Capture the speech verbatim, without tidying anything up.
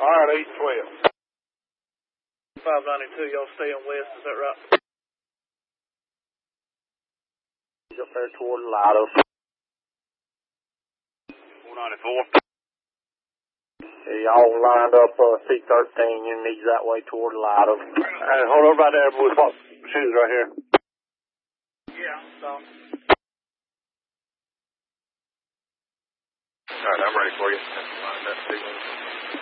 All right, eight twelve. five ninety-two, y'all staying west, is that right? He's up there toward Lido. four ninety-four. Yeah, y'all lined up uh, C thirteen, you need that way toward Lido. Hey, hold on right there, boys. What? Shoes right here. Yeah, so. All right, I'm ready for you. That's fine. That's